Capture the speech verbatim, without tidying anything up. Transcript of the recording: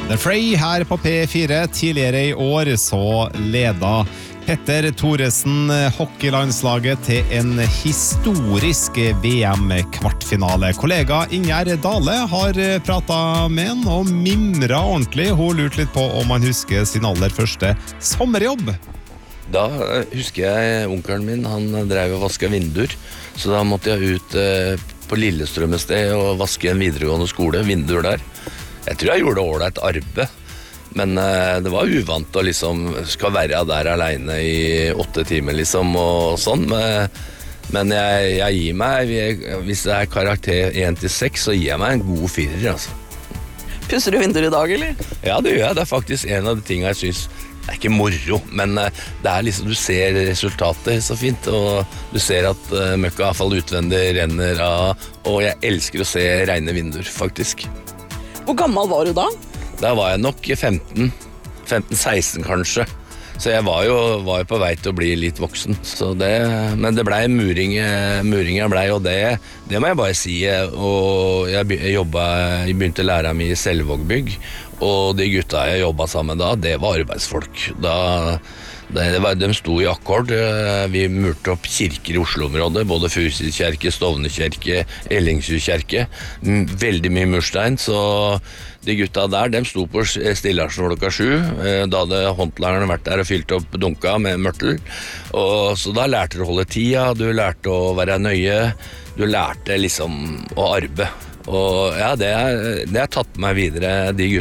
The Fray her på P fire. Tidligere i år så leda Petter Thoresen hockeylandslaget til en historisk V M-kvartfinale. Kollega Ingjerd Dale har pratet med han og mimret ordentlig. Hun lurte litt på om han husker sin aller første sommerjobb. Da husker jeg onkelen min, han drev og vasket vinduer, så da måtte jeg ut eh, på Lillestrøm et sted og vaske en videregående skole, vinduer der. Jeg tror jeg gjorde ålreit arbeid, men eh, det var uvant å liksom skal være der alene i åtte timer liksom og sånn, men, men jeg, jeg gir meg, hvis det er karakter én til seks, så gir jeg meg en god firer, altså. Pusser du vinduer i dag, eller? Ja, det gjør jeg. Det er faktisk en av de tingene jeg synes. Det er ikke moro, men det er liksom, du ser resultatet så fint, og du ser at uh, møkka i hvert fall utvendig renner av, og jeg elsker å se rene vinduer, faktisk. Hvor gammel var du da? Da var jeg nok femten, femten seksten kanskje, så jeg var jo, var jo på vei til å bli litt voksen, så det, men det ble muring, muring jeg ble, og det, det må jeg bare si, og jeg, jeg, jobbet, jeg begynte å lære meg i Selvågbygg, og de gutta jeg jobbet sammen da, det var arbeidsfolk. Da, det, det var, de sto i akkord. Vi murte opp kirker i Oslo-området, både Furuskirke, Stovnerkirke, Ellingshus-kirke. Veldig mye murstein, så de gutta der, de sto på Stillasjen klokka sju. Da hadde håndlangerne vært der og fylt opp dunka med mørtel. Og så da lærte du å holde tida, du lærte å være nøye, du lærte liksom å arbeide. Og ja, det har tatt meg videre, de